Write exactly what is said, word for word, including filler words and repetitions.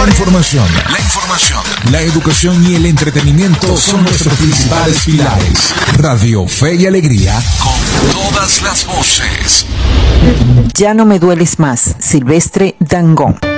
La información, la información, la educación y el entretenimiento son nuestros principales pilares. Radio Fe y Alegría, con todas las voces. Ya no me dueles más, Silvestre Dangond.